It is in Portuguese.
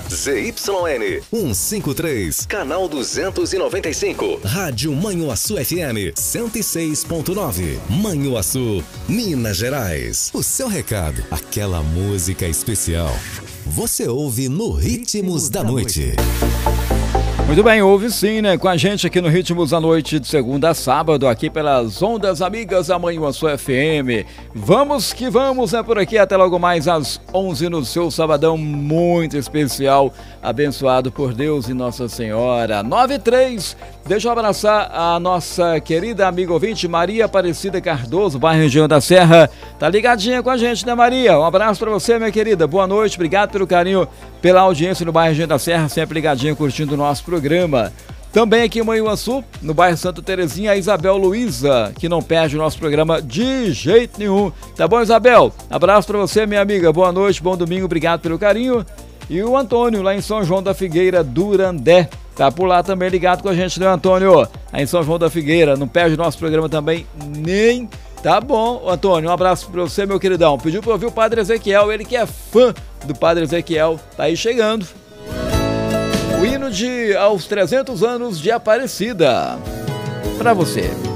ZYN 153, canal 295. Rádio Manhuaçu FM 106.9. Manhuaçu, Minas Gerais. O seu recado, aquela música especial. Você ouve no Ritmos da Noite. Muito bem, ouve sim, né? Com a gente aqui no Ritmos da Noite, de segunda a sábado, aqui pelas ondas amigas da Manhuaçu FM. Vamos que vamos, né? Por aqui até logo mais às 11 no seu sabadão muito especial, abençoado por Deus e Nossa Senhora. 9:03, deixa eu abraçar a nossa querida amiga ouvinte Maria Aparecida Cardoso, bairro Região da Serra. Tá ligadinha com a gente, né, Maria? Um abraço pra você, minha querida. Boa noite, obrigado pelo carinho, pela audiência no bairro Região da Serra, sempre ligadinha, curtindo o nosso programa. Também aqui em Manhuaçu, no bairro Santa Terezinha, a Isabel Luiza, que não perde o nosso programa de jeito nenhum. Tá bom, Isabel? Abraço pra você, minha amiga. Boa noite, bom domingo, obrigado pelo carinho. E o Antônio, lá em São João da Figueira, Durandé, tá por lá também ligado com a gente, né, Antônio? Aí em São João da Figueira, não perde o nosso programa também, nem... Tá bom, Antônio, um abraço pra você, meu queridão. Pediu pra ouvir o Padre Ezequiel, ele que é fã do Padre Ezequiel, tá aí chegando. O hino aos 300 anos de Aparecida, pra você.